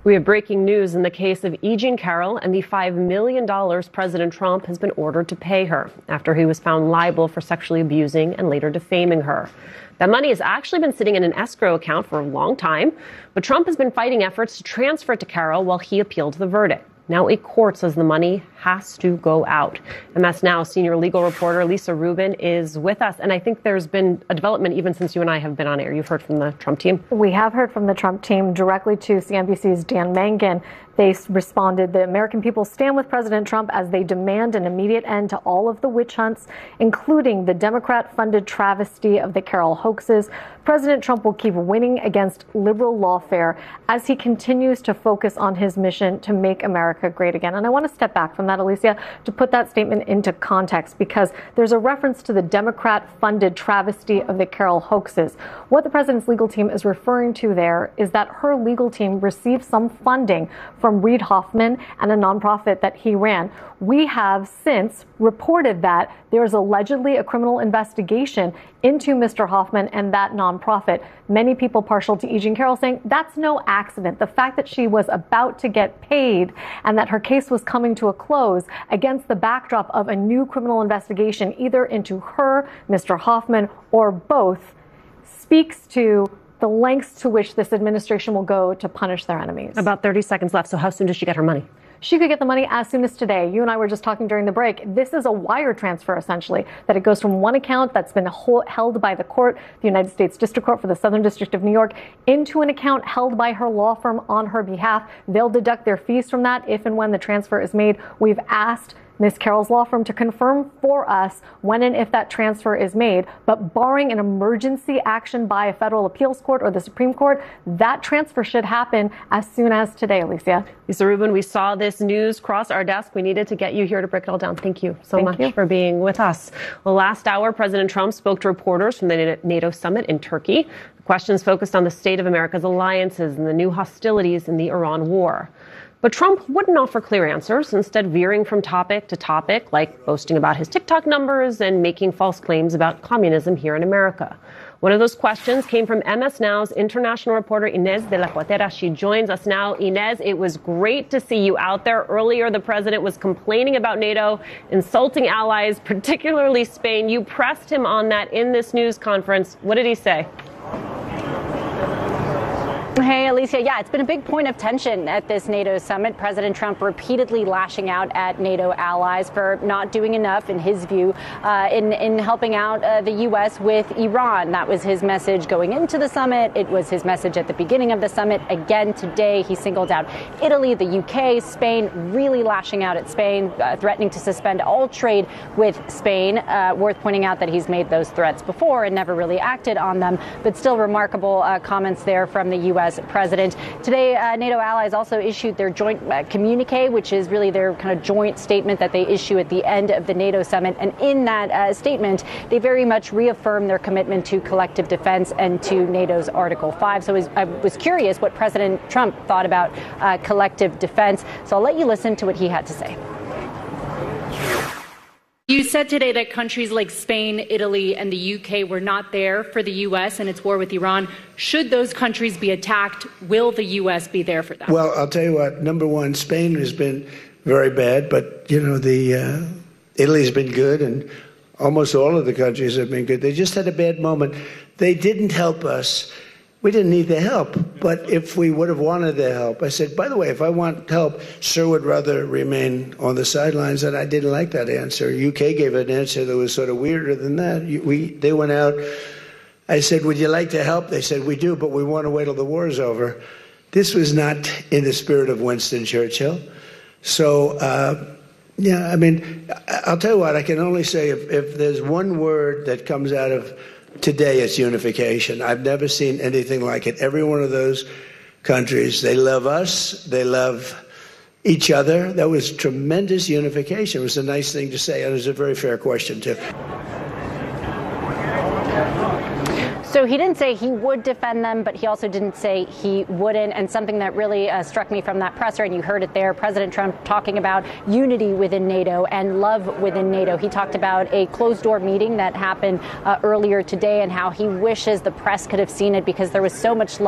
We have breaking news in the case of E. Jean Carroll and the $5 million President Trump has been ordered to pay her after he was found liable for sexually abusing and later defaming her. That money has actually been sitting in an escrow account for a long time, but Trump has been fighting efforts to transfer it to Carroll while he appealed the verdict. Now a court says the money has to go out. And that's now senior legal reporter Lisa Rubin is with us. And I think there's been a development even since you and I have been on air. You've heard from the Trump team? We have heard from the Trump team directly to CNBC's Dan Mangan. They responded, the American people stand with President Trump as they demand an immediate end to all of the witch hunts, including the Democrat-funded travesty of the Carroll hoaxes. President Trump will keep winning against liberal lawfare as he continues to focus on his mission to make America great again. And I want to step back from that, Alicia, to put that statement into context, because there's a reference to the Democrat-funded travesty of the Carroll hoaxes. What the president's legal team is referring to there is that her legal team received some funding from Reid Hoffman and a nonprofit that he ran. We have since reported that there is allegedly a criminal investigation into Mr. Hoffman and that nonprofit. Many people partial to E. Jean Carroll saying that's no accident. The fact that she was about to get paid and that her case was coming to a close against the backdrop of a new criminal investigation, either into her, Mr. Hoffman, or both, speaks to the lengths to which this administration will go to punish their enemies. About 30 seconds left. So how soon does she get her money? She could get the money as soon as today. You and I were just talking during the break. This is a wire transfer, essentially, that it goes from one account that's been held by the court, the United States District Court for the Southern District of New York, into an account held by her law firm on her behalf. They'll deduct their fees from that if and when the transfer is made. We've asked Ms. Carroll's law firm to confirm for us when and if that transfer is made. But barring an emergency action by a federal appeals court or the Supreme Court, that transfer should happen as soon as today, Alicia. Lisa Rubin, we saw this news cross our desk. We needed to get you here to break it all down. Thank you so much for being with us. Well, last hour, President Trump spoke to reporters from the NATO summit in Turkey. The questions focused on the state of America's alliances and the new hostilities in the Iran war. But Trump wouldn't offer clear answers, instead veering from topic to topic, like boasting about his TikTok numbers and making false claims about communism here in America. One of those questions came from MS Now's international reporter Inez de la Cuatera. She joins us now. Inez, it was great to see you out there. Earlier, the president was complaining about NATO, insulting allies, particularly Spain. You pressed him on that in this news conference. What did he say? Hey, Alicia. Yeah, it's been a big point of tension at this NATO summit. President Trump repeatedly lashing out at NATO allies for not doing enough, in his view, in helping out the U.S. with Iran. That was his message going into the summit. It was his message at the beginning of the summit. Again today, he singled out Italy, the U.K., Spain, really lashing out at Spain, threatening to suspend all trade with Spain. Worth pointing out that he's made those threats before and never really acted on them, but still remarkable comments there from the U.S. president. Today, NATO allies also issued their joint communique, which is really their kind of joint statement that they issue at the end of the NATO summit. And in that statement, they very much reaffirm their commitment to collective defense and to NATO's Article 5. So I was curious what President Trump thought about collective defense. So I'll let you listen to what he had to say. You said today that countries like Spain, Italy, and the UK were not there for the U.S. and its war with Iran. Should those countries be attacked, will the U.S. be there for them? Well, I'll tell you what. Number one, Spain has been very bad, but, you know, Italy's been good, and almost all of the countries have been good. They just had a bad moment. They didn't help us. We didn't need the help, but if we would have wanted the help, I said, by the way, if I want help, Sir would rather remain on the sidelines, and I didn't like that answer. UK gave an answer that was sort of weirder than that. They went out. I said, would you like to help? They said, we do, but we want to wait till the war is over. This was not in the spirit of Winston Churchill. So, yeah, I mean, I'll tell you what, I can only say if there's one word that comes out of today, it's unification. I've never seen anything like it. Every one of those countries, they love us, they love each other. That was tremendous unification. It was a nice thing to say, and it was a very fair question, too. So he didn't say he would defend them, but he also didn't say he wouldn't. And something that really struck me from that presser, and you heard it there, President Trump talking about unity within NATO and love within NATO. He talked about a closed-door meeting that happened earlier today and how he wishes the press could have seen it because there was so much love